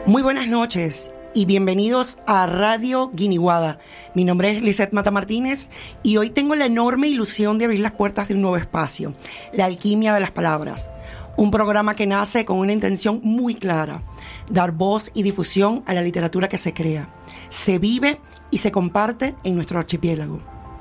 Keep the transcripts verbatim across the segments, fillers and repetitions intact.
Muy buenas noches y bienvenidos a Radio Guiniguada. Mi nombre es Lisette Mata Martínez y hoy tengo la enorme ilusión de abrir las puertas de un nuevo espacio, La Alquimia de las Palabras. Un programa que nace con una intención muy clara: dar voz y difusión a la literatura que se crea, se vive y se comparte en nuestro archipiélago.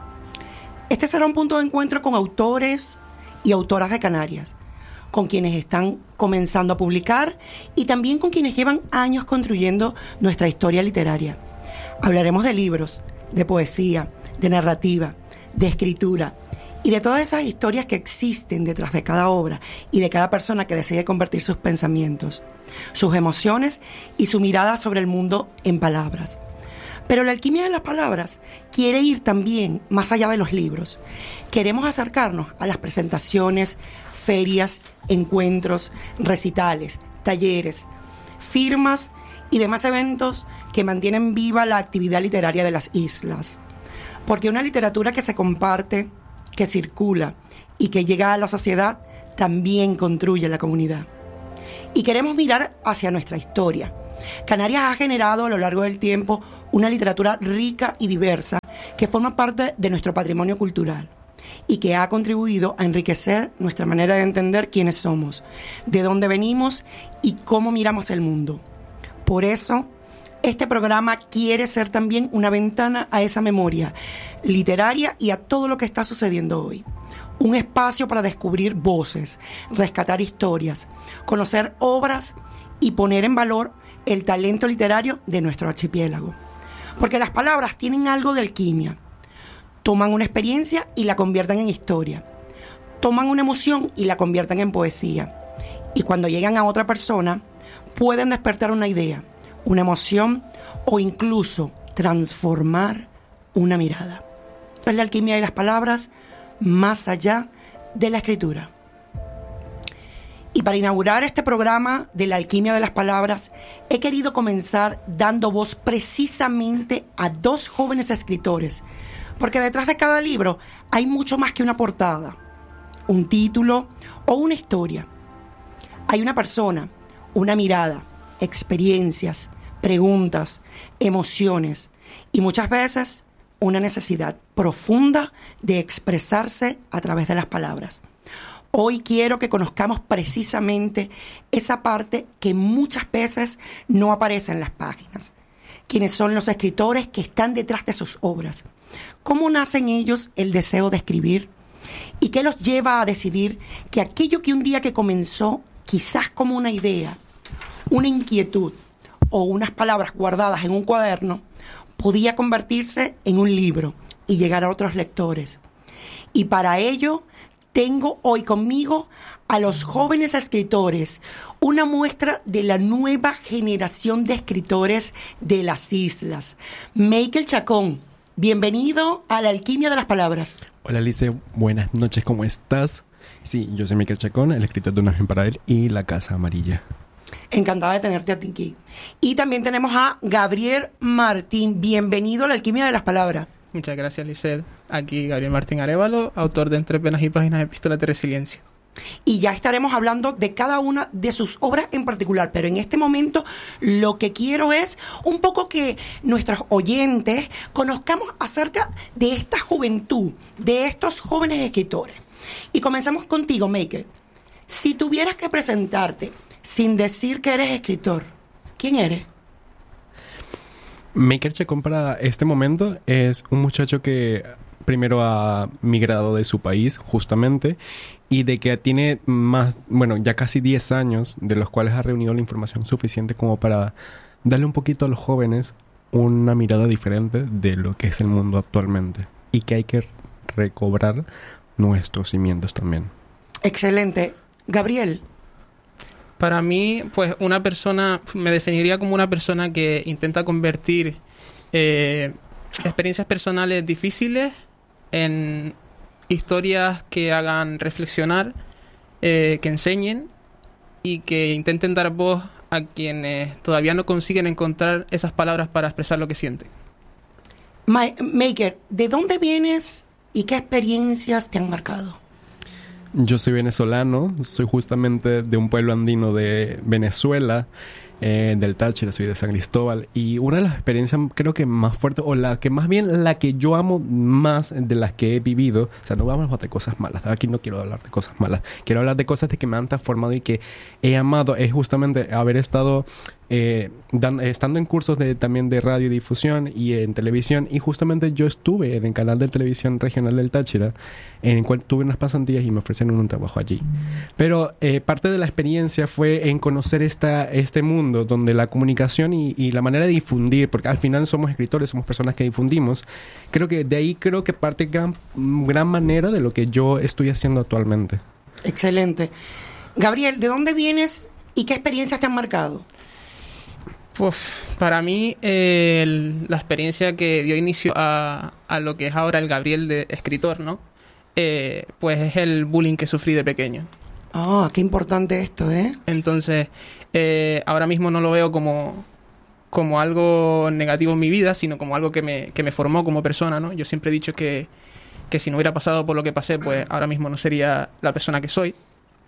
Este será un punto de encuentro con autores y autoras de Canarias, con quienes están comenzando a publicar y también con quienes llevan años construyendo nuestra historia literaria. Hablaremos de libros, de poesía, de narrativa, de escritura y de todas esas historias que existen detrás de cada obra y de cada persona que decide convertir sus pensamientos, sus emociones y su mirada sobre el mundo en palabras. Pero la alquimia de las palabras quiere ir también más allá de los libros. Queremos acercarnos a las presentaciones, ferias, encuentros, recitales, talleres, firmas y demás eventos que mantienen viva la actividad literaria de las islas. Porque una literatura que se comparte, que circula y que llega a la sociedad también construye la comunidad. Y queremos mirar hacia nuestra historia. Canarias ha generado a lo largo del tiempo una literatura rica y diversa que forma parte de nuestro patrimonio cultural y que ha contribuido a enriquecer nuestra manera de entender quiénes somos, de dónde venimos y cómo miramos el mundo. Por eso, este programa quiere ser también una ventana a esa memoria literaria y a todo lo que está sucediendo hoy. Un espacio para descubrir voces, rescatar historias, conocer obras y poner en valor el talento literario de nuestro archipiélago. Porque las palabras tienen algo de alquimia. Toman una experiencia y la convierten en historia. Toman una emoción y la convierten en poesía. Y cuando llegan a otra persona, pueden despertar una idea, una emoción o incluso transformar una mirada. Es la alquimia de las palabras más allá de la escritura. Y para inaugurar este programa de la alquimia de las palabras, he querido comenzar dando voz precisamente a dos jóvenes escritores, porque detrás de cada libro hay mucho más que una portada, un título o una historia. Hay una persona, una mirada, experiencias, preguntas, emociones y muchas veces una necesidad profunda de expresarse a través de las palabras. Hoy quiero que conozcamos precisamente esa parte que muchas veces no aparece en las páginas. ¿Quiénes son los escritores que están detrás de sus obras? ¿Cómo nace en ellos el deseo de escribir? ¿Y qué los lleva a decidir que aquello que un día que comenzó, quizás como una idea, una inquietud o unas palabras guardadas en un cuaderno, podía convertirse en un libro y llegar a otros lectores? Y para ello tengo hoy conmigo a los jóvenes escritores, una muestra de la nueva generación de escritores de las islas. Michael Chacón, bienvenido a la alquimia de las palabras. Hola Lice, buenas noches, ¿cómo estás? Sí, yo soy Michael Chacón, el escritor de Una Imagen para él y La Casa Amarilla. Encantada de tenerte aquí. Y también tenemos a Gabriel Martín, bienvenido a la alquimia de las palabras. Muchas gracias, Lisette. Aquí Gabriel Martín Arévalo, autor de Entre Penas y Páginas, Epístolas de Resiliencia. Y ya estaremos hablando de cada una de sus obras en particular, pero en este momento lo que quiero es un poco que nuestros oyentes conozcamos acerca de esta juventud, de estos jóvenes escritores. Y comenzamos contigo, Michael. Si tuvieras que presentarte sin decir que eres escritor, ¿quién eres? Michael Chacón para este momento es un muchacho que primero ha migrado de su país, justamente, y de que tiene más, bueno, ya casi diez años, de los cuales ha reunido la información suficiente como para darle un poquito a los jóvenes una mirada diferente de lo que es el mundo actualmente y que hay que recobrar nuestros cimientos también. Excelente. Gabriel. Para mí, pues una persona, me definiría como una persona que intenta convertir eh, experiencias personales difíciles en historias que hagan reflexionar, eh, que enseñen y que intenten dar voz a quienes todavía no consiguen encontrar esas palabras para expresar lo que sienten. Maker, ¿de dónde vienes y qué experiencias te han marcado? Yo soy venezolano, soy justamente de un pueblo andino de Venezuela eh, del Táchira, soy de San Cristóbal. Y una de las experiencias creo que más fuertes, o la que más bien la que yo amo más de las que he vivido, o sea, no vamos a hablar de cosas malas, aquí no quiero hablar de cosas malas, quiero hablar de cosas de que me han transformado y que he amado, es justamente haber estado eh, dan, estando en cursos de, también de radiodifusión y en televisión, y justamente yo estuve en el canal de televisión regional del Táchira, en el cual tuve unas pasantías y me ofrecieron un trabajo allí. Pero eh, parte de la experiencia fue en conocer esta, este mundo donde la comunicación y, y la manera de difundir, porque al final somos escritores, somos personas que difundimos, creo que de ahí creo que parte gran, gran manera de lo que yo estoy haciendo actualmente. Excelente. Gabriel, ¿de dónde vienes y qué experiencias te han marcado? Pues para mí eh, el, la experiencia que dio inicio a, a lo que es ahora el Gabriel de escritor, ¿no? Eh, pues es el bullying que sufrí de pequeño. Ah, qué importante esto, ¿eh? Entonces, eh, ahora mismo no lo veo como, como algo negativo en mi vida, sino como algo que me, que me formó como persona, ¿no? Yo siempre he dicho que, que si no hubiera pasado por lo que pasé, pues ahora mismo no sería la persona que soy.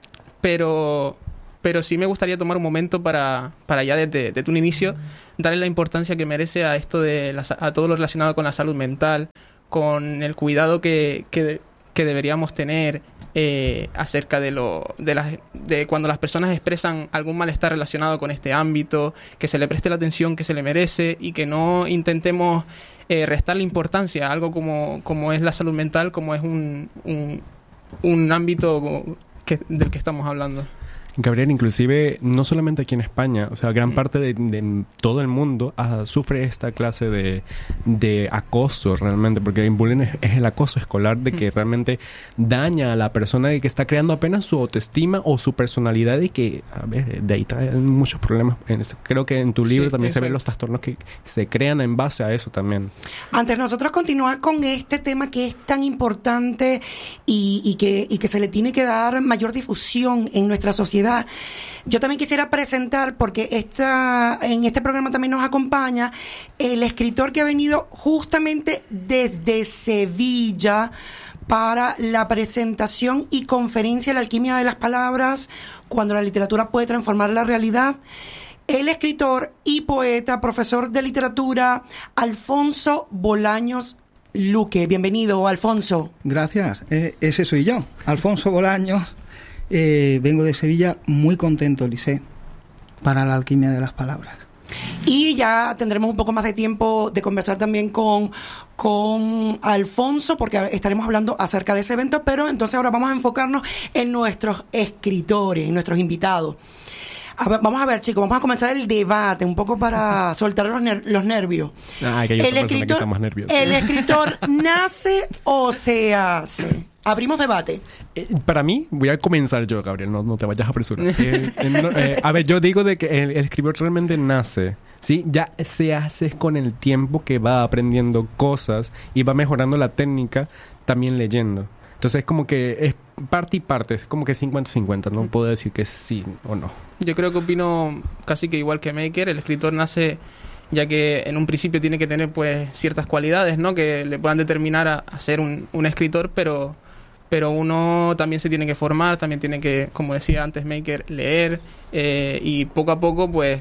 Pero... Pero sí me gustaría tomar un momento para, para ya desde, desde un inicio darle la importancia que merece a esto de la, a todo lo relacionado con la salud mental, con el cuidado que, que, que deberíamos tener eh, acerca de lo de, las, de cuando las personas expresan algún malestar relacionado con este ámbito, que se le preste la atención que se le merece y que no intentemos eh, restarle importancia a algo como, como es la salud mental, como es un, un, un ámbito que, del que estamos hablando. Gabriel, inclusive, no solamente aquí en España, o sea, gran parte de, de todo el mundo uh, sufre esta clase de, de acoso realmente, porque el bullying es, es el acoso escolar de que realmente daña a la persona y que está creando apenas su autoestima o su personalidad y que, a ver, de ahí traen muchos problemas. Creo que en tu libro sí, también exacto. Se ven los trastornos que se crean en base a eso también. Antes de nosotros continuar con este tema que es tan importante y, y, que, y que se le tiene que dar mayor difusión en nuestra sociedad, yo también quisiera presentar, porque esta, en este programa también nos acompaña el escritor que ha venido justamente desde Sevilla para la presentación y conferencia La alquimia de las palabras, cuando la literatura puede transformar la realidad. El escritor y poeta, profesor de literatura, Alfonso Bolaños Luque. Bienvenido, Alfonso. Gracias. Eh, ese soy yo, Alfonso Bolaños. Eh, vengo de Sevilla muy contento, Lisset, para la alquimia de las palabras. Y ya tendremos un poco más de tiempo de conversar también con, con Alfonso, porque estaremos hablando acerca de ese evento, pero entonces ahora vamos a enfocarnos en nuestros escritores, en nuestros invitados. A ver, vamos a ver, chicos, vamos a comenzar el debate, un poco para soltar los, ner- los nervios. Ah, que hay otra persona que está más nerviosa. ¿El escritor nace o se hace? Abrimos debate. Eh, para mí, voy a comenzar yo, Gabriel, no, no te vayas a apresurar. Eh, eh, no, eh, a ver, yo digo de que el, el escritor realmente nace, ¿sí? Ya se hace con el tiempo que va aprendiendo cosas y va mejorando la técnica también leyendo. Entonces es como que es parte y parte, es como que cincuenta cincuenta, no puedo decir que sí o no. Yo creo que opino casi que igual que Maker, el escritor nace ya que en un principio tiene que tener pues ciertas cualidades, ¿no? Que le puedan determinar a, a ser un, un escritor, pero... pero uno también se tiene que formar, también tiene que, como decía antes Maker, leer eh, y poco a poco pues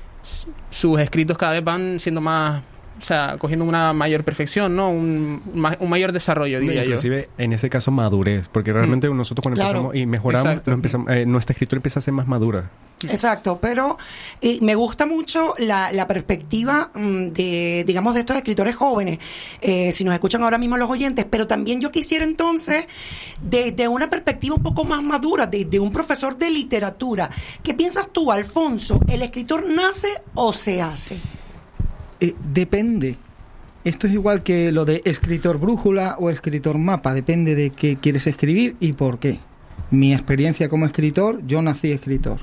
sus escritos cada vez van siendo más, o sea, cogiendo una mayor perfección, ¿no? Un, un mayor desarrollo, diría inclusive, yo. Inclusive en ese caso madurez, porque realmente mm. nosotros cuando claro. empezamos y mejoramos, empezamos, eh, nuestra escritura empieza a ser más madura. Exacto, pero eh, me gusta mucho la, la perspectiva mm, de, digamos, de estos escritores jóvenes, eh, si nos escuchan ahora mismo los oyentes, pero también yo quisiera entonces, desde de una perspectiva un poco más madura, de, de un profesor de literatura, ¿qué piensas tú, Alfonso? ¿El escritor nace o se hace? Eh, depende. Esto es igual que lo de escritor brújula o escritor mapa, depende de qué quieres escribir y por qué. Mi experiencia como escritor, yo nací escritor.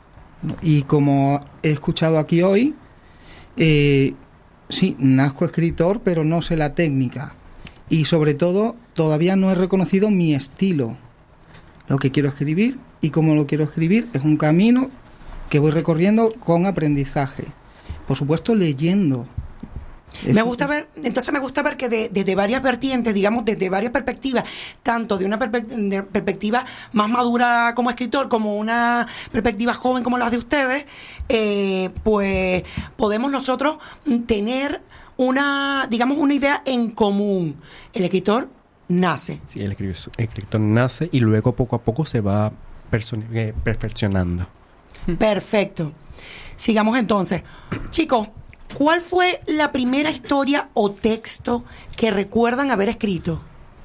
Y como he escuchado aquí hoy, eh, sí, nazco escritor, pero no sé la técnica. Y sobre todo, todavía no he reconocido mi estilo. Lo que quiero escribir y cómo lo quiero escribir es un camino que voy recorriendo con aprendizaje. Por supuesto, leyendo. Me gusta ver, entonces me gusta ver que de- desde varias vertientes, digamos, desde varias perspectivas, tanto de una perpe- de perspectiva más madura como escritor, como una perspectiva joven como las de ustedes, eh, pues podemos nosotros tener una, digamos, una idea en común. El escritor nace. Sí, el escritor, el escritor nace y luego poco a poco se va person- eh, perfeccionando. Perfecto. Sigamos entonces. Chicos, ¿cuál fue la primera historia o texto que recuerdan haber escrito?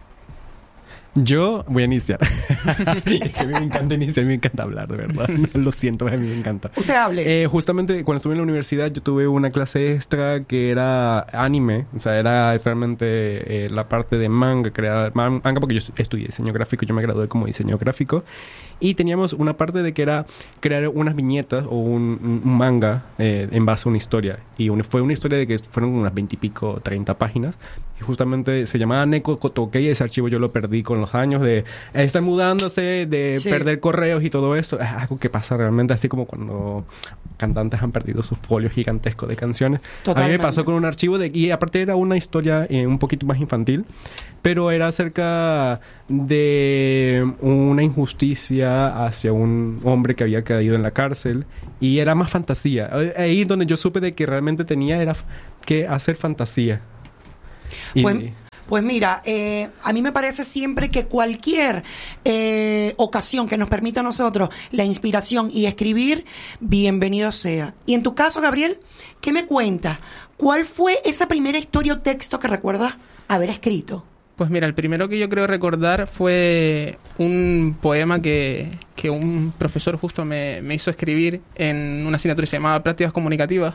Yo voy a iniciar. Es que a mí me encanta iniciar, me encanta hablar, de verdad. Lo siento, a mí me encanta. Usted hable. Eh, justamente cuando estuve en la universidad yo tuve una clase extra que era anime, o sea, era realmente eh, la parte de manga, crear man- manga porque yo estu- estudié diseño gráfico, yo me gradué como diseño gráfico y teníamos una parte de que era crear unas viñetas o un, un manga eh, en base a una historia y un- fue una historia de que fueron unas veinte y pico, treinta páginas y justamente se llamaba Neko Kotoke y ese archivo yo lo perdí con los años de estar mudándose, de Sí. perder correos y todo eso. Es algo que pasa realmente así como cuando cantantes han perdido sus folios gigantescos de canciones. A mí Totalmente. me pasó con un archivo de... Y aparte era una historia eh, un poquito más infantil, pero era acerca de una injusticia hacia un hombre que había caído en la cárcel y era más fantasía. Ahí donde yo supe de que realmente tenía era que hacer fantasía. Y- Pues, pues mira, eh, a mí me parece siempre que cualquier eh, ocasión que nos permita a nosotros la inspiración y escribir, bienvenido sea. Y en tu caso, Gabriel, ¿qué me cuentas? ¿Cuál fue esa primera historia o texto que recuerdas haber escrito? Pues mira, el primero que yo creo recordar fue un poema que, que un profesor justo me, me hizo escribir en una asignatura que se llamaba Prácticas Comunicativas.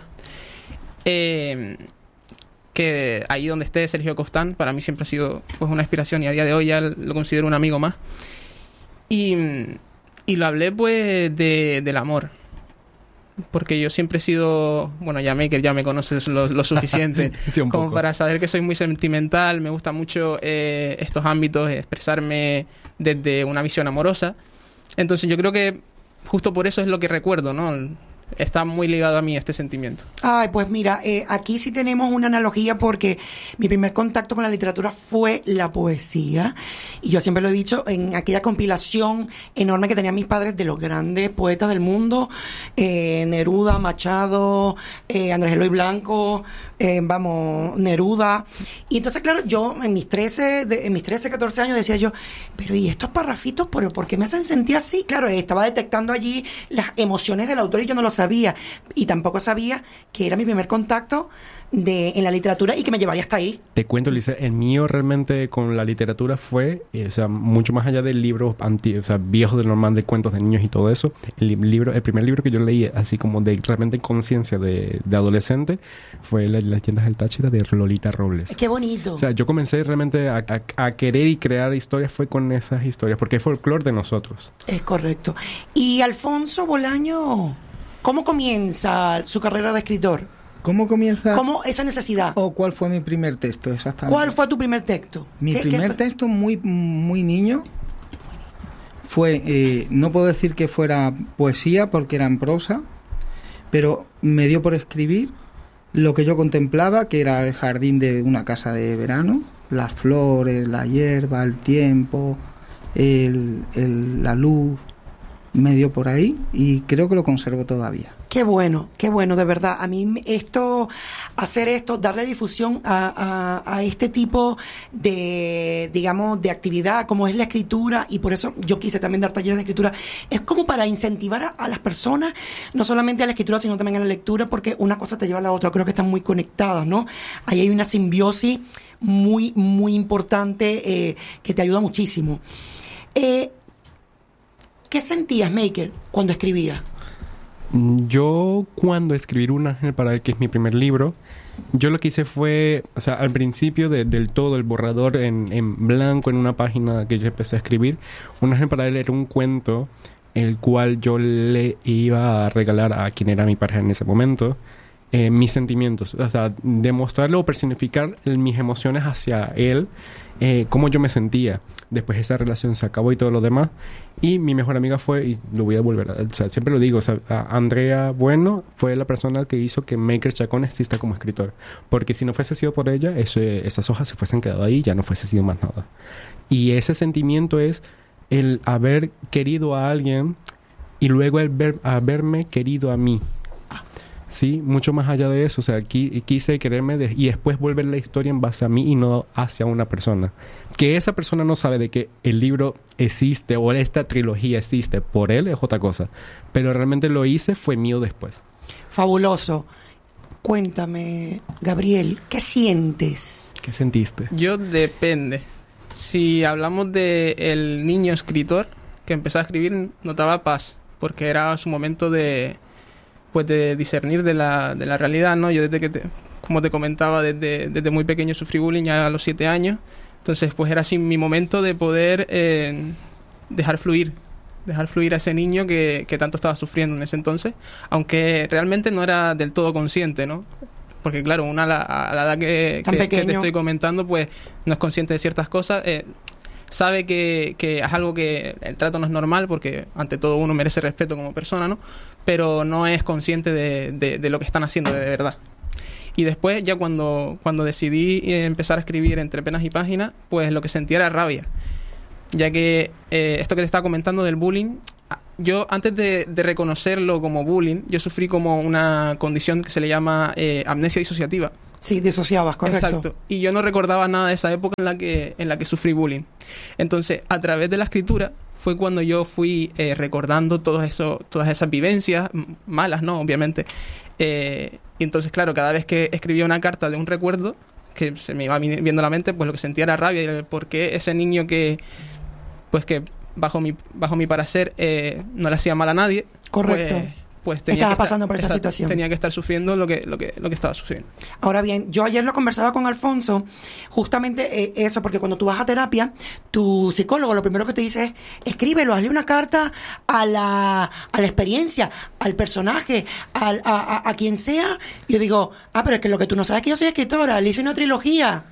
Eh, que ahí donde esté Sergio Costán, para mí siempre ha sido pues una inspiración y a día de hoy ya lo considero un amigo más. Y, y lo hablé pues de, del amor. Porque yo siempre he sido, bueno, ya Maker ya me conoces lo, lo suficiente Sí, un como poco. para saber que soy muy sentimental, me gusta mucho eh, estos ámbitos, expresarme desde una visión amorosa. Entonces yo creo que justo por eso es lo que recuerdo, ¿no? Está muy ligado a mí este sentimiento. Ay, pues mira, eh, aquí sí tenemos una analogía porque mi primer contacto con la literatura fue la poesía. Y yo siempre lo he dicho, en aquella compilación enorme que tenían mis padres de los grandes poetas del mundo, eh, Neruda, Machado, eh, Andrés Eloy Blanco, eh, vamos, Neruda. Y entonces, claro, yo en mis trece, de, en mis trece, catorce años decía yo, pero ¿y estos parrafitos, por, por qué me hacen sentir así? Claro, estaba detectando allí las emociones del autor y yo no lo sabía. Y tampoco sabía que era mi primer contacto de, en la literatura y que me llevaría hasta ahí. Te cuento, Lisa, el mío realmente con la literatura fue, eh, o sea, mucho más allá del libro antiguo, o sea, viejos del normal de cuentos de niños y todo eso. El li- libro, el primer libro que yo leí, así como de realmente conciencia de, de adolescente, fue Las leyendas del Táchira de Lolita Robles. Qué bonito. O sea, yo comencé realmente a, a- a querer y crear historias fue con esas historias, porque es folclore de nosotros. Es correcto. Y Alfonso Bolaño, ¿cómo comienza su carrera de escritor? ¿Cómo comienza? ¿Cómo esa necesidad? ¿O cuál fue mi primer texto exactamente? ¿Cuál fue tu primer texto? Mi ¿Qué- qué primer fue? texto muy, muy niño fue, eh, no puedo decir que fuera poesía porque era en prosa, pero me dio por escribir lo que yo contemplaba, que era el jardín de una casa de verano, las flores, la hierba, el tiempo, el, el- la luz, me dio por ahí y creo que lo conservo todavía. Qué bueno, qué bueno, de verdad. A mí esto, hacer esto, darle difusión a, a, a este tipo de, digamos, de actividad como es la escritura, y por eso yo quise también dar talleres de escritura, es como para incentivar a, a las personas, no solamente a la escritura, sino también a la lectura, porque una cosa te lleva a la otra. Creo que están muy conectadas, ¿no? Ahí hay una simbiosis muy, muy importante eh, que te ayuda muchísimo. Eh, ¿Qué sentías, Maker, cuando escribías? Yo, cuando escribí Un ángel para él, que es mi primer libro, yo lo que hice fue, o sea, al principio de- del todo, el borrador en, en blanco en una página que yo empecé a escribir, Un ángel para él era un cuento el cual yo le iba a regalar a quien era mi pareja en ese momento. eh, mis sentimientos. O sea, demostrarle o personificar el- mis emociones hacia él, eh, cómo yo me sentía. Después esa relación se acabó y todo lo demás. Y mi mejor amiga fue, y lo voy a volver a... O sea, siempre lo digo, o sea, a Andrea Bueno fue la persona que hizo que Maker Chacón exista como escritor. Porque si no fuese sido por ella, ese, esas hojas se fuesen quedado ahí y ya no fuese sido más nada. Y ese sentimiento es el haber querido a alguien y luego el ver, haberme querido a mí. Sí, mucho más allá de eso. O sea, qui- quise quererme de- y después volver la historia en base a mí y no hacia una persona. Que esa persona no sabe de que el libro existe o esta trilogía existe por él es otra cosa. Pero realmente lo hice, fue mío después. Fabuloso. Cuéntame, Gabriel, ¿qué sientes? ¿Qué sentiste? Yo depende. Si hablamos de el niño escritor que empezó a escribir, notaba paz, porque era su momento de, pues, de discernir de la, de la realidad, ¿no? Yo desde que, te- como te comentaba, desde, desde muy pequeño sufrí bullying ya a los siete años, entonces pues era así mi momento de poder eh, dejar fluir, dejar fluir a ese niño que, que tanto estaba sufriendo en ese entonces, aunque realmente no era del todo consciente, ¿no? Porque claro, una a la, a la edad que, Tan que- que te pequeño. estoy comentando, pues no es consciente de ciertas cosas, eh, sabe que, que es algo que el trato no es normal, porque ante todo uno merece respeto como persona, ¿no? Pero no es consciente de, de, de lo que están haciendo de verdad. Y después, ya cuando, cuando decidí eh, empezar a escribir entre penas y páginas, pues lo que sentía era rabia. Ya que eh, esto que te estaba comentando del bullying, a- yo antes de, de reconocerlo como bullying, yo sufrí como una condición que se le llama eh, amnesia disociativa. Sí, disociabas, correcto. Exacto. Y yo no recordaba nada de esa época en la que, en la que sufrí bullying. Entonces, a través de la escritura fue cuando yo fui eh, recordando todo eso, todas esas vivencias, m- malas, ¿no? Obviamente. Eh, y entonces, claro, cada vez que escribía una carta de un recuerdo que se me iba vi- viendo a la mente, pues lo que sentía era rabia. Y el por qué ese niño que, pues que bajo mi, bajo mi parecer eh, no le hacía mal a nadie. Correcto. Pues, pues tenía Estabas que estar- pasando por esa exacto, situación. Tenía que estar sufriendo lo que, lo que, lo que estaba sufriendo. Ahora bien, yo ayer lo conversaba con Alfonso, justamente eh, eso, porque cuando tú vas a terapia, tu psicólogo lo primero que te dice es, escríbelo, hazle una carta a la, a la experiencia, al personaje, al- a, a, a quien sea. Yo digo, ah, pero es que lo que tú no sabes es que yo soy escritora, le hice una trilogía.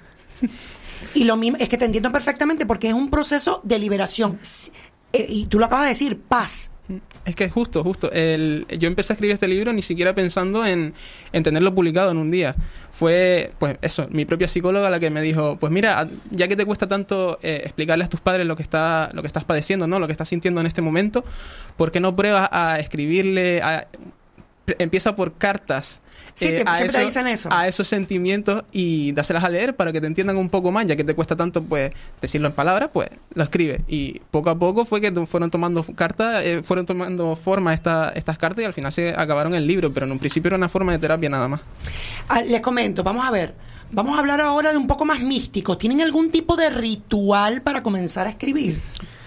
Y lo mismo, es que te entiendo perfectamente porque es un proceso de liberación. S- eh, y tú lo acabas de decir, paz. Es que justo, justo. El, yo empecé a escribir este libro ni siquiera pensando en, en tenerlo publicado en un día. Fue, pues eso, mi propia psicóloga la que me dijo, pues mira, ya que te cuesta tanto eh, explicarle a tus padres lo que está, lo que estás padeciendo, ¿no? Lo que estás sintiendo en este momento, ¿por qué no pruebas a escribirle? A, empieza por cartas. Sí, te- a siempre te dicen eso. A esos sentimientos y dáselas a leer para que te entiendan un poco más, ya que te cuesta tanto pues decirlo en palabras, pues lo escribe. Y poco a poco fue que to- fueron tomando cartas, eh, fueron tomando forma esta, estas cartas y al final se acabaron el libro, pero en un principio era una forma de terapia nada más. Ah, les comento, vamos a ver. Vamos a hablar ahora de un poco más místico. ¿Tienen algún tipo de ritual para comenzar a escribir?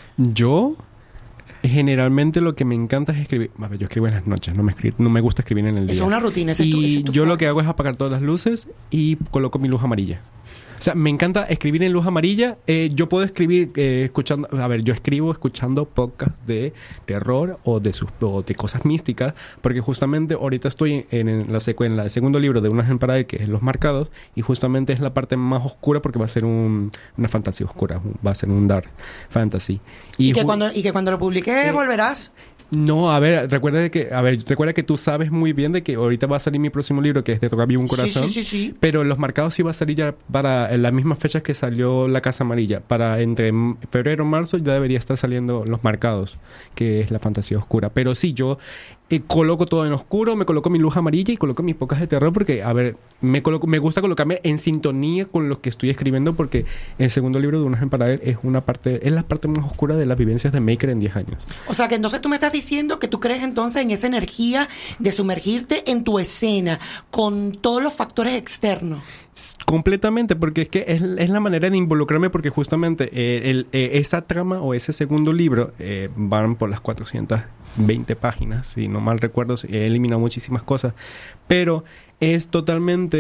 Yo, generalmente lo que me encanta es escribir. A ver, yo escribo en las noches, no me, escri- no me gusta escribir en el día. Eso es una rutina, ese es tu- Y ese es tu yo forma. lo que hago es apagar todas las luces y coloco mi luz amarilla. O sea, me encanta escribir en luz amarilla. Eh, yo puedo escribir eh, escuchando... A ver, yo escribo escuchando podcasts de terror o de, sus, o de cosas místicas, porque justamente ahorita estoy en, en la secu- en la- el segundo libro de Una Ejemplar, que es Los Marcados, y justamente es la parte más oscura porque va a ser un, una fantasía oscura, un- va a ser un dark fantasy. Y, que, ju- cuando, y que cuando lo publique Eh, volverás. No, a ver, recuerda de que, a ver, recuerda que tú sabes muy bien de que ahorita va a salir mi próximo libro, que es de Tocar Vivo un Corazón. Sí, sí, sí, sí. Pero Los Marcados sí va a salir ya para en las mismas fechas que salió La Casa Amarilla. Para entre m- febrero y marzo ya debería estar saliendo Los Marcados, que es la fantasía oscura. Pero sí, yo eh, coloco todo en oscuro, me coloco mi luz amarilla y coloco mis pocas de terror porque, a ver, me coloco, me gusta colocarme en sintonía con lo que estoy escribiendo porque el segundo libro de Una Ejemplar es una parte, es la parte más oscura de las vivencias de Maker en diez años. O sea, que entonces tú me estás diciendo que tú crees entonces en esa energía de sumergirte en tu escena con todos los factores externos. S- Completamente, porque es que es, es la manera de involucrarme porque justamente eh, el, eh, esa trama o ese segundo libro eh, van por las cuatrocientas veinte páginas, si no mal recuerdo, he eliminado muchísimas cosas, pero es totalmente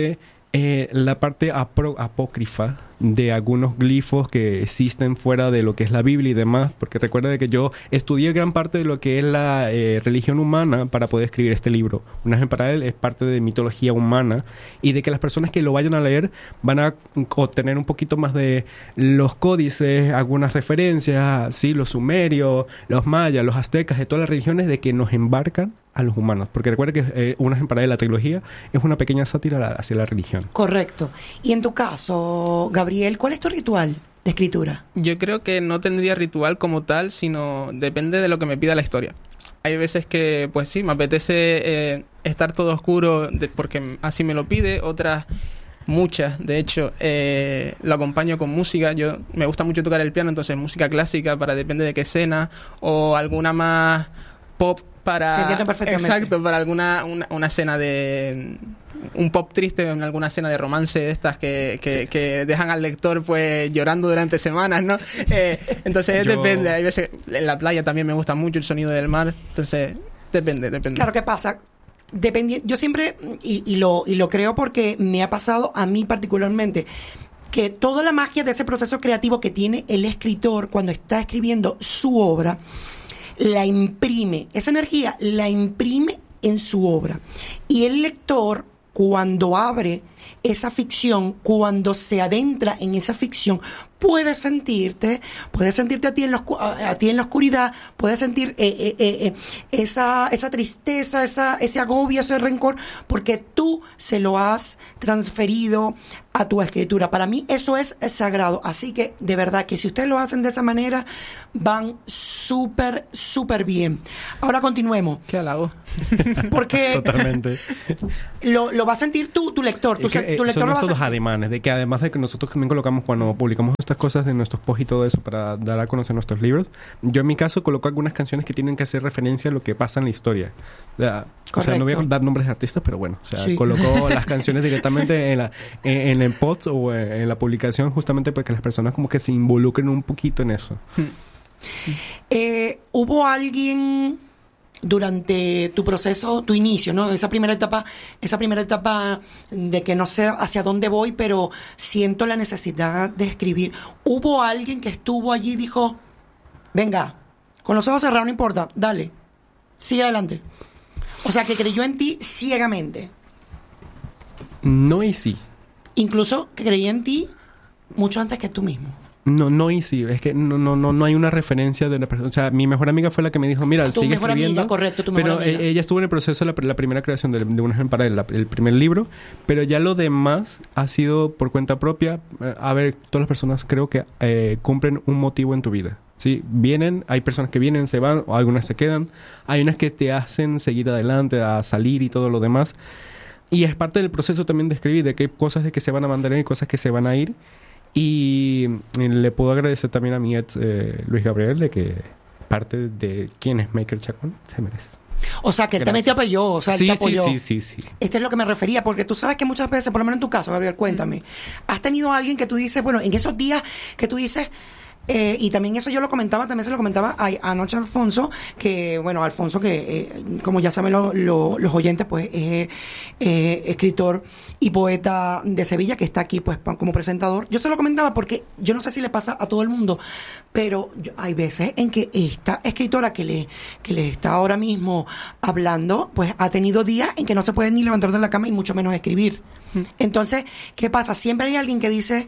Eh, la parte apro- apócrifa de algunos glifos que existen fuera de lo que es la Biblia y demás, porque recuerda de que yo estudié gran parte de lo que es la eh, religión humana para poder escribir este libro. Un ángel para él es parte de mitología humana, y de que las personas que lo vayan a leer van a obtener un poquito más de los códices, algunas referencias, sí, los sumerios, los mayas, los aztecas, de todas las religiones, de que nos embarcan a los humanos. Porque recuerda que eh, Un ángel para él, la trilogía, es una pequeña sátira hacia la religión. Correcto. Y en tu caso, Gabriel, ¿cuál es tu ritual de escritura? Yo creo que no tendría ritual como tal, sino depende de lo que me pida la historia. Hay veces que, pues sí, me apetece eh, estar todo oscuro de, porque así me lo pide. Otras, muchas, de hecho, eh, lo acompaño con música. Yo me gusta mucho tocar el piano, entonces música clásica para depende de qué escena, o alguna más pop para... Te entiendo perfectamente. Exacto, para alguna una, una escena de... un pop triste, en alguna escena de romance de estas que, que, que dejan al lector pues llorando durante semanas, ¿no? Eh, entonces Yo... depende. Hay veces en la playa también me gusta mucho el sonido del mar. Entonces depende, depende. Claro, ¿qué pasa? Dependi- yo siempre, y, y, lo, y lo creo porque me ha pasado a mí particularmente, que toda la magia de ese proceso creativo que tiene el escritor cuando está escribiendo su obra, la imprime, esa energía la imprime en su obra. Y el lector, cuando abre esa ficción, cuando se adentra en esa ficción, puede sentirte, puede sentirte a ti en la, a, a ti en la oscuridad, puede sentir eh, eh, eh, esa, esa tristeza, esa, ese agobio, ese rencor, porque tú se lo has transferido a tu escritura. Para mí eso es sagrado. Así que, de verdad, que si ustedes lo hacen de esa manera, van súper, súper bien. Ahora continuemos. Qué halago. Porque Totalmente. lo, lo va a sentir tú, tu lector. Tu, Es que, eh, tu lector son lo va a estos sentir. ademanes de que además de que nosotros también colocamos cuando publicamos estas cosas de nuestros posts y todo eso para dar a conocer nuestros libros, yo en mi caso coloco algunas canciones que tienen que hacer referencia a lo que pasa en la historia. O sea, o sea, no voy a dar nombres de artistas, pero bueno, o sea, Sí. colocó las canciones directamente en la en, en el post o en la publicación, justamente para que las personas como que se involucren un poquito en eso. Eh, ¿Hubo alguien durante tu proceso, tu inicio, ¿no? Esa primera etapa, esa primera etapa de que no sé hacia dónde voy, pero siento la necesidad de escribir. ¿Hubo alguien que estuvo allí y dijo, venga, con los ojos cerrados, no importa, dale, sigue adelante? O sea, que creyó en ti ciegamente. No y sí. Incluso que creía en ti mucho antes que tú mismo. No, no y sí, es que no, no, no, no hay una referencia de una persona. O sea, mi mejor amiga fue la que me dijo, mira, Tu sigue mejor escribiendo. amiga, correcto, tu mejor pero amiga. e- ella estuvo en el proceso de la, la primera creación de, de Un ángel para él, la- el primer libro, pero ya lo demás ha sido por cuenta propia. Eh, a ver, todas las personas creo que eh, cumplen un motivo en tu vida. Sí, vienen, hay personas que vienen, se van, o algunas se quedan. Hay unas que te hacen seguir adelante, a salir y todo lo demás. Y es parte del proceso también de escribir, de que hay cosas de que se van a mantener y cosas que se van a ir. Y le puedo agradecer también a mi ex eh, Luis Gabriel de que parte de quién es Maker Chacón se merece. O sea, que él también te apoyó, o sea, él Sí, te sí, apoyó. sí, sí, sí. Esto es lo que me refería, porque tú sabes que muchas veces, por lo menos en tu caso, Gabriel, cuéntame, has tenido a alguien que tú dices, bueno, en esos días que tú dices, eh, y también eso yo lo comentaba, también se lo comentaba a, anoche a Alfonso, que, bueno, Alfonso, que eh, como ya saben lo, lo, los oyentes, pues es eh, escritor y poeta de Sevilla, que está aquí pues pa- como presentador. Yo se lo comentaba porque yo no sé si le pasa a todo el mundo, pero yo- hay veces en que esta escritora que le, que le está ahora mismo hablando, pues ha tenido días en que no se puede ni levantar de la cama y mucho menos escribir. Entonces, ¿qué pasa? Siempre hay alguien que dice,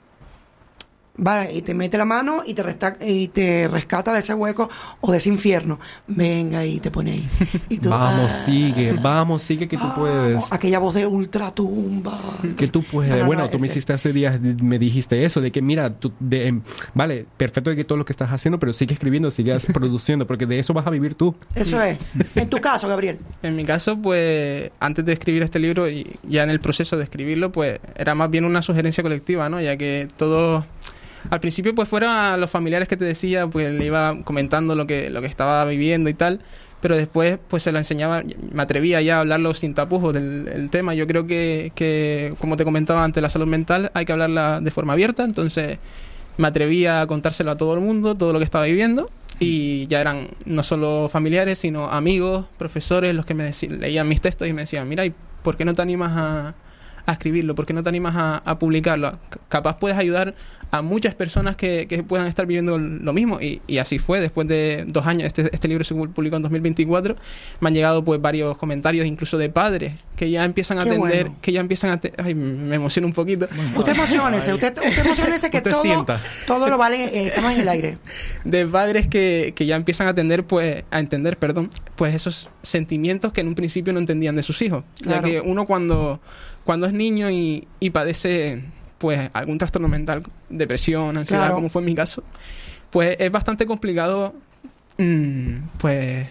va, y te mete la mano y te, resta- y te rescata de ese hueco o de ese infierno. Venga, y te pone ahí. Y tú, Vamos, ah, sigue, vamos, sigue que tú vamos. puedes. Aquella voz de ultratumba. Que tú puedes. No, no, bueno, no, tú me ese- hiciste hace días, me dijiste eso, de que mira, tú, de, em, vale, perfecto de que todo lo que estás haciendo, pero sigue escribiendo, sigue produciendo, porque de eso vas a vivir tú. Eso es. En tu caso, Gabriel. En mi caso, pues, antes de escribir este libro y ya en el proceso de escribirlo, pues, era más bien una sugerencia colectiva, ¿no? Ya que todos, al principio, pues, fueron a los familiares que te decía, pues, le iba comentando lo que, lo que estaba viviendo y tal, pero después, pues, se lo enseñaba, me atrevía ya a hablarlo sin tapujos del el tema. Yo creo que, que, como te comentaba antes, la salud mental hay que hablarla de forma abierta, entonces me atrevía a contárselo a todo el mundo, todo lo que estaba viviendo. Y ya eran no solo familiares, sino amigos, profesores, los que me decían, leían mis textos y me decían, mira, ¿y por qué no te animas a, a escribirlo? ¿Por qué no te animas a, a publicarlo? C- capaz puedes ayudar a muchas personas que, que puedan estar viviendo lo mismo. Y, y así fue. Después de dos años, este, este libro se publicó en dos mil veinticuatro, me han llegado pues varios comentarios, incluso de padres, que ya empiezan a Qué atender, bueno. que ya empiezan a... te- Ay, me emociono un poquito. Usted emociónese, usted, usted emociónese que Usted todo, sienta. todo lo vale, eh, estamos en el aire. De padres que, que ya empiezan a atender, pues, a entender, perdón, pues esos sentimientos que en un principio no entendían de sus hijos. Claro. Ya que uno cuando, cuando es niño y, y padece pues algún trastorno mental, depresión, ansiedad, Claro. como fue en mi caso, pues es bastante complicado, mmm, pues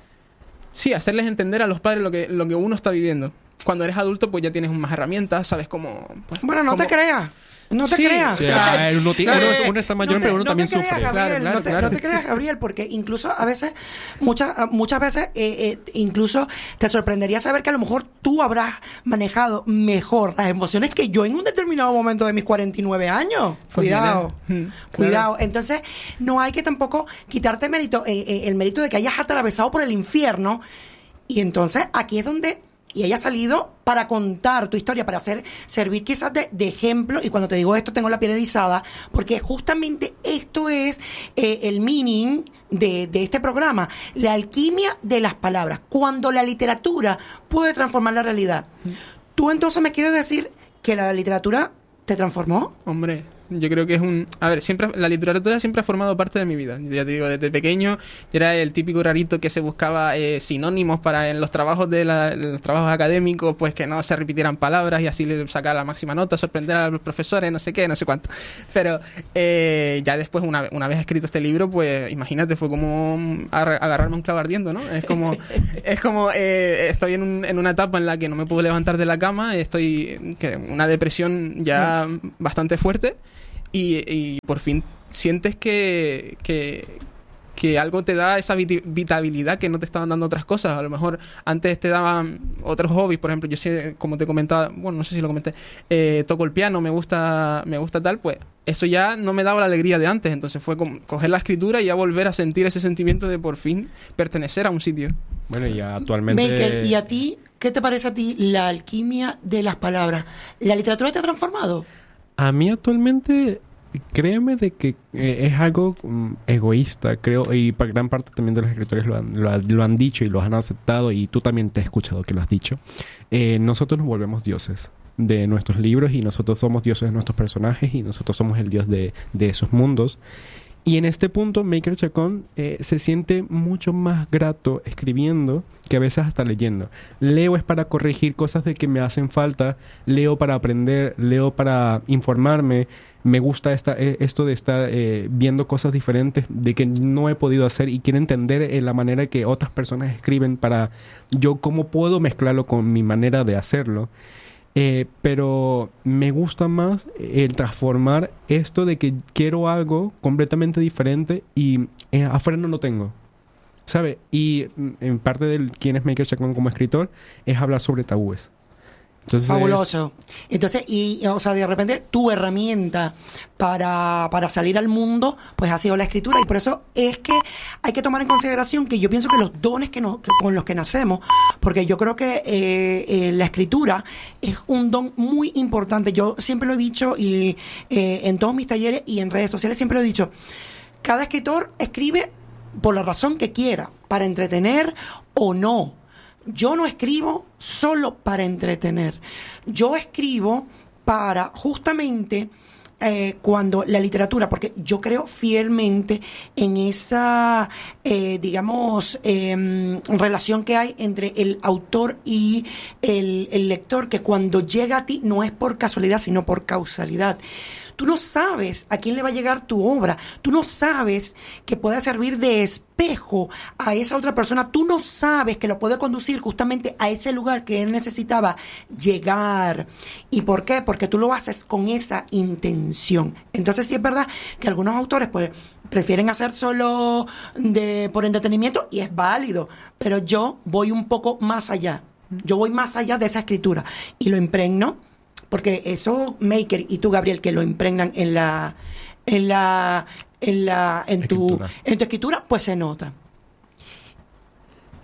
sí, hacerles entender a los padres lo que, lo que uno está viviendo. Cuando eres adulto, pues ya tienes más herramientas, sabes cómo... Pues, Bueno, no cómo- te creas. No te Sí, creas. O sea, uno, tiene- Eh, uno- uno está mayor, no te- pero uno no también te creas, sufre. Gabriel, Claro, claro, no, te, claro. no te creas, Gabriel, porque incluso a veces, muchas, muchas veces, eh, eh, incluso te sorprendería saber que a lo mejor tú habrás manejado mejor las emociones que yo en un determinado momento de mis cuarenta y nueve años. Pues Cuidado, mira, mm, cuidado. Entonces, no hay que tampoco quitarte mérito, eh, eh, el mérito de que hayas atravesado por el infierno. Y entonces aquí es donde... Y ella ha salido para contar tu historia, para hacer, servir quizás de, de ejemplo. Y cuando te digo esto, tengo la piel erizada, porque justamente esto es eh, el meaning de, de este programa. La alquimia de las palabras. Cuando la literatura puede transformar la realidad. ¿Tú entonces me quieres decir que la literatura te transformó? Hombre, yo creo que es un... A ver, siempre la literatura siempre ha formado parte de mi vida. Ya te digo, desde pequeño yo era el típico rarito que se buscaba eh, sinónimos para en los trabajos de la- en los trabajos académicos, pues que no se repitieran palabras y así le sacar la máxima nota, sorprender a los profesores, no sé qué, no sé cuánto. Pero eh, ya después, una, ve- una vez escrito este libro, pues imagínate, fue como agar- agarrarme un clavo ardiendo, ¿no? Es como, es como eh, estoy en, un- en una etapa en la que no me puedo levantar de la cama, estoy que una depresión ya bastante fuerte. Y, y por fin sientes que, que, que algo te da esa viti- vitabilidad que no te estaban dando otras cosas. A lo mejor antes te daban otros hobbies. Por ejemplo, yo sé, como te comentaba, bueno, no sé si lo comenté, eh, toco el piano, me gusta, me gusta tal, pues eso ya no me daba la alegría de antes. Entonces fue como coger la escritura y ya volver a sentir ese sentimiento de por fin pertenecer a un sitio. Bueno, y actualmente... Maker, ¿y a ti qué te parece a ti la alquimia de las palabras? ¿La literatura te ha transformado? A mí actualmente, créeme de que eh, es algo mm, egoísta, creo, y para gran parte también de los escritores lo han, lo, ha- lo han dicho y lo han aceptado, y tú también te he escuchado que lo has dicho. Eh, nosotros nos volvemos dioses de nuestros libros y nosotros somos dioses de nuestros personajes y nosotros somos el dios de, de esos mundos. Y en este punto, Maker Chacón eh, se siente mucho más grato escribiendo que a veces hasta leyendo. Leo es para corregir cosas de que me hacen falta, leo para aprender, leo para informarme. Me gusta esta, eh, esto de estar eh, viendo cosas diferentes de que no he podido hacer y quiero entender eh, la manera que otras personas escriben para yo cómo puedo mezclarlo con mi manera de hacerlo. Eh, pero me gusta más el transformar esto de que quiero algo completamente diferente y eh, afuera no lo tengo, ¿sabe? Y mm, en parte de quién es Maker Chacón como escritor es hablar sobre tabúes. Entonces, Fabuloso. Entonces, y, o sea, de repente tu herramienta para, para salir al mundo, pues ha sido la escritura. Y por eso es que hay que tomar en consideración que yo pienso que los dones que nos, que con los que nacemos, porque yo creo que eh, eh, la escritura es un don muy importante. Yo siempre lo he dicho y eh, en todos mis talleres y en redes sociales siempre lo he dicho. Cada escritor escribe por la razón que quiera, para entretener o no. Yo no escribo solo para entretener. Yo escribo para justamente eh, cuando la literatura, porque yo creo fielmente en esa, eh, digamos, eh, relación que hay entre el autor y el, el lector, que cuando llega a ti no es por casualidad, sino por causalidad. Tú no sabes a quién le va a llegar tu obra. Tú no sabes que puede servir de espejo a esa otra persona. Tú no sabes que lo puede conducir justamente a ese lugar que él necesitaba llegar. ¿Y por qué? Porque tú lo haces con esa intención. Entonces sí es verdad que algunos autores pues prefieren hacer solo de por entretenimiento y es válido. Pero yo voy un poco más allá. Yo voy más allá de esa escritura y lo impregno. Porque eso, Maker y tú, Gabriel, que lo impregnan en la, en la, en la, en tu, Escritura. en tu escritura, pues se nota.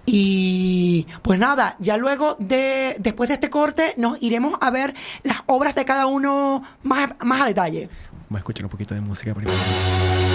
Y pues nada, ya luego de después de este corte nos iremos a ver las obras de cada uno más, más a detalle. Vamos a escuchar un poquito de música primero.